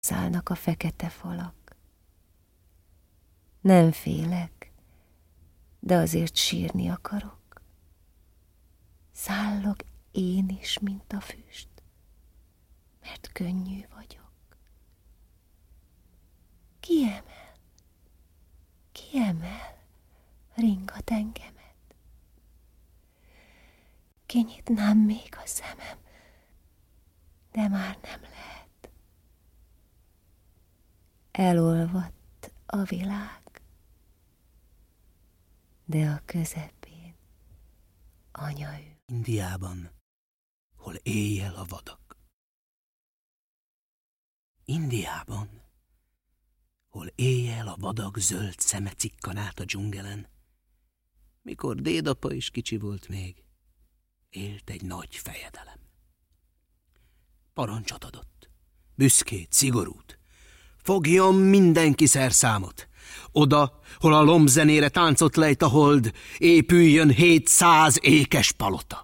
Szállnak a fekete falak. Nem félek, de azért sírni akarok. Szállok én is, mint a füst, mert könnyű vagyok. Kiemel, ringat engemet. Kinyitnám még a szemem, de már nem lehet. Elolvadt a világ, de a közepén anya ül. Indiában, hol éjjel a vadak. Indiában, hol éjjel a vadak zöld szeme cikkan át a dzsungelen, mikor dédapa is kicsi volt még, élt egy nagy fejedelem. Parancsot adott, büszkét, szigorút, fogjon mindenki szerszámot. Oda, hol a lombzenére táncot lejt a hold, épüljön 700 ékes palota.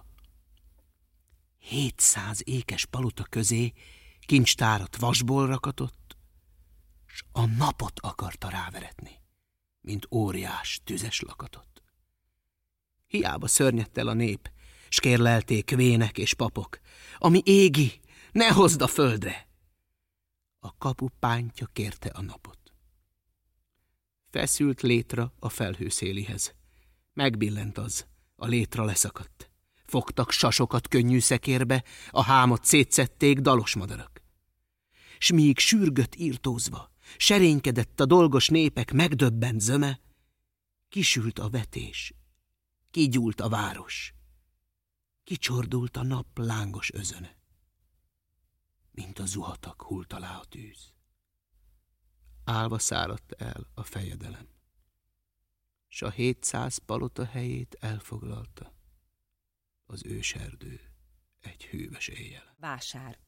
700 ékes palota közé kincstárat vasból rakatott, s a napot akarta ráveretni, mint óriás tüzes lakatot. Hiába szörnyedt el a nép, s kérlelték vének és papok, ami égi, ne hozd a földre. A kapu pántja kérte a napot. Feszült létra a felhőszélihez. Megbillent az, a létra leszakadt. Fogtak sasokat könnyű szekérbe, a hámot szétszették dalos madarak. S míg sürgött írtózva, serénykedett a dolgos népek megdöbbent zöme, kisült a vetés, kigyúlt a város, kicsordult a nap lángos özöne, mint a zuhatag hult alá a tűz. Állva száradt el a fejedelem, s a 700 palota helyét elfoglalta az őserdő egy hűvös éjjel. Vásár.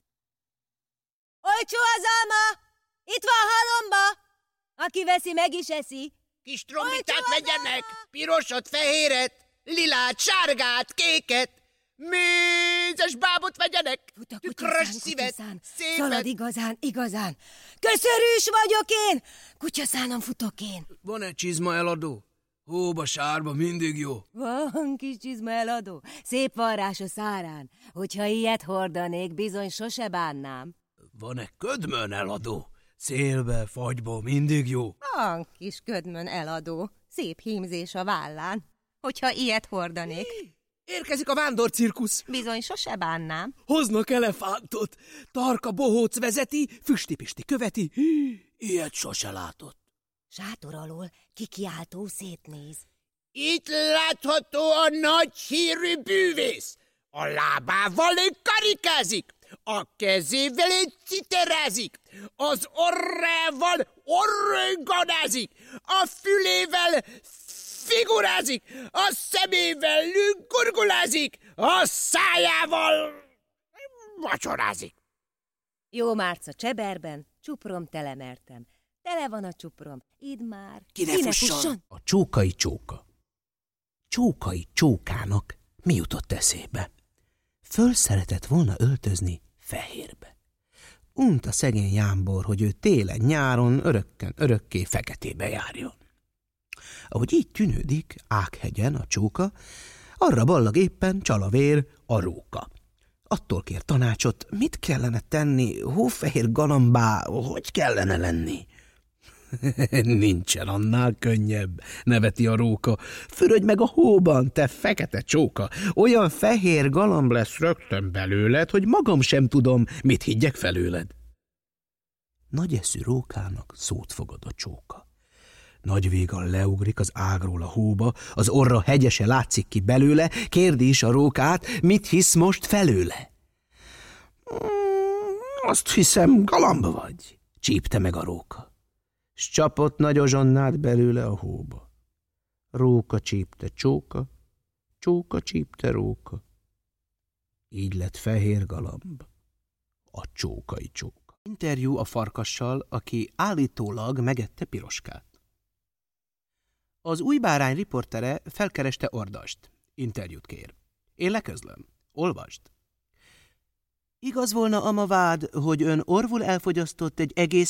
Olcsó az alma! Itt van halomba! Aki veszi, meg is eszi. Kis trombitát vegyenek! Pirosat, fehéret, lilát, sárgát, kéket! Mézes bábot vegyenek! Tükrös szívet, szépet! Szalad igazán! Köszörűs vagyok én! Kutyaszánon futok én! Van-e csizma eladó? Hóba, sárba, mindig jó. Van kis csizma eladó, szép varrás a szárán. Hogyha ilyet hordanék, bizony sose bánnám. Van-e ködmön eladó? Szélbe, fagyba, mindig jó. Van kis ködmön eladó, szép hímzés a vállán. Hogyha ilyet hordanék. Érkezik a vándorcirkusz. Bizony sose bánnám. Hoznak elefántot. Tarka bohóc vezeti, Füsti-Pisti követi. Ilyet sose látott. Sátor alól kikiáltó szétnéz. Itt látható a nagy hírű bűvész. A lábával karikázik, a kezével citerázik, az orrával organázik, a fülével figurázik, a szemével gurgulázik, a szájával vacsorázik. Jó márca cseberben, csuprom telemertem. Tele van a csuprom, idd már. Ki ne fusson! A csókai csóka. Csókai csókának mi jutott eszébe? Föl szeretett volna öltözni fehérbe. Unta szegény jámbor, hogy ő télen-nyáron örökké feketébe járjon. Ahogy így tűnődik Ághegyen a csóka, arra ballag éppen csal a vér a róka. Attól kér tanácsot, mit kellene tenni, hófehér galambá, hogy kellene lenni? Nincsen annál könnyebb, neveti a róka. Fürödj meg a hóban, te fekete csóka. Olyan fehér galamb lesz rögtön belőled, hogy magam sem tudom, mit higgyek felőled. Nagy eszű rókának szót fogad a csóka. Nagy végal leugrik az ágról a hóba, az orra hegyese látszik ki belőle, kérdi is a rókát, mit hisz most felőle. Azt hiszem, galamb vagy, csípte meg a róka. S csapott nagy ozsonnát belőle a hóba. Róka csípte csóka, csóka csípte róka. Így lett fehér galamb, a csókai csóka. Interjú a farkassal, aki állítólag megette Piroskát. Az Új Bárány riportere felkereste Ordast. Interjút kér. Én leközlöm. Olvasd. Igaz volna, ama vád, hogy ön orvul elfogyasztott egy egész